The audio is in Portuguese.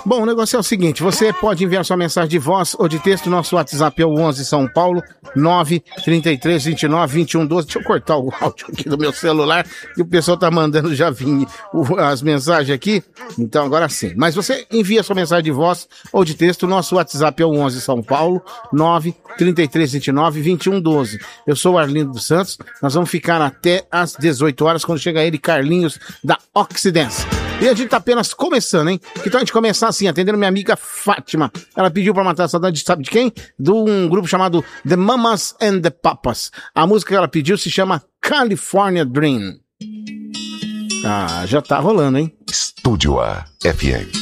Bom, o negócio é o seguinte, você pode enviar sua mensagem de voz ou de texto, nosso WhatsApp é o 11 São Paulo, 933292112. Deixa eu cortar o áudio aqui do meu celular, que o pessoal tá mandando já vir as mensagens aqui, então agora sim. Mas você envia sua mensagem de voz ou de texto, nosso WhatsApp é o 11 São Paulo, 933292112. Eu sou o Arlindo dos Santos, nós vamos ficar até às 18 horas, quando chega ele, Carlinhos, da Oxidance. E a gente tá apenas começando, hein? Então a gente começar assim, atendendo minha amiga Fátima. Ela pediu pra matar a saudade, sabe de quem? De um grupo chamado The Mamas and the Papas. A música que ela pediu se chama California Dream. Ah, já tá rolando, hein? Estúdio A FM.